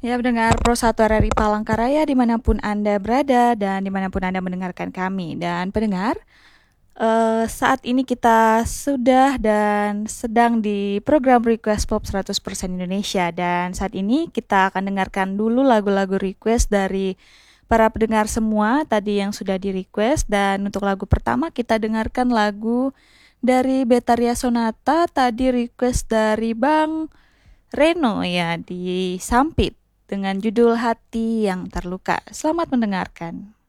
Ya, pendengar Pro 1 RRI Palangkaraya dimanapun Anda berada dan dimanapun Anda mendengarkan kami. Dan pendengar, saat ini kita sudah dan sedang di program Request Pop 100% Indonesia. Dan saat ini kita akan dengarkan dulu lagu-lagu request dari para pendengar semua tadi yang sudah di request. Dan untuk lagu pertama kita dengarkan lagu dari Betaria Sonata, tadi request dari Bang Reno ya di Sampit dengan judul Hati yang Terluka. Selamat mendengarkan.